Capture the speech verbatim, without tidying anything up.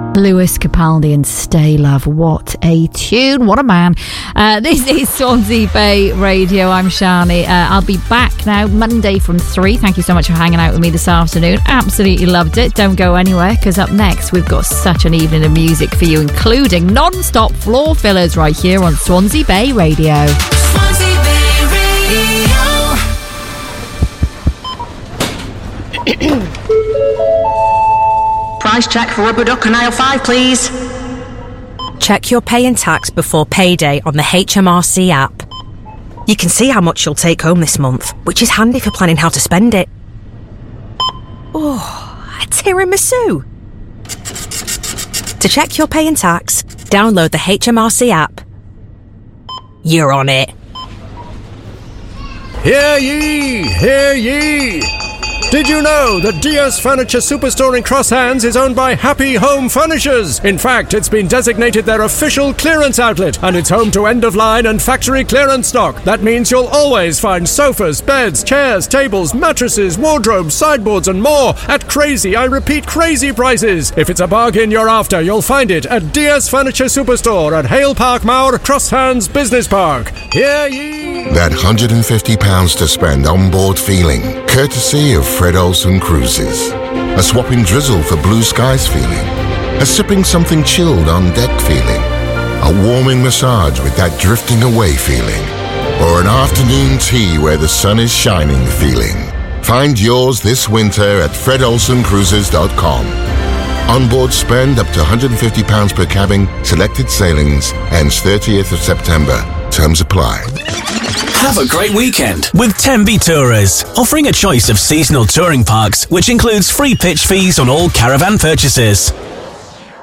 Lewis Capaldi and Stay Love. What a tune. What a man. Uh, this is Swansea Bay Radio. I'm Shani. Uh, I'll be back now Monday from three. Thank you so much for hanging out with me this afternoon. Absolutely loved it. Don't go anywhere, because up next we've got such an evening of music for you, including non-stop floor fillers right here on Swansea Bay Radio. Swansea Bay Radio. Price check for rubber duck and aisle five, please. Check your pay and tax before payday on the H M R C app. You can see how much you'll take home this month, which is handy for planning how to spend it. Oh, a tiramisu. To check your pay and tax, download the H M R C app. You're on it. Hear ye! Hear ye! Did you know that Diaz Furniture Superstore in Cross Hands is owned by Happy Home Furnishers? In fact, it's been designated their official clearance outlet, and it's home to end-of-line and factory clearance stock. That means you'll always find sofas, beds, chairs, tables, mattresses, wardrobes, sideboards, and more at crazy, I repeat, crazy prices. If it's a bargain you're after, you'll find it at Diaz Furniture Superstore at Hale Park Mauer, Cross Hands Business Park. Hear ye! That one hundred fifty pounds to spend on board feeling, courtesy of Fred Olsen Cruises. A swapping drizzle for blue skies feeling. A sipping something chilled on deck feeling. A warming massage with that drifting away feeling. Or an afternoon tea where the sun is shining feeling. Find yours this winter at fred olsen cruises dot com. Onboard spend up to one hundred fifty pounds per cabin, selected sailings, ends thirtieth of September. Terms apply. Have a great weekend with Tenby Tourers, offering a choice of seasonal touring parks, which includes free pitch fees on all caravan purchases.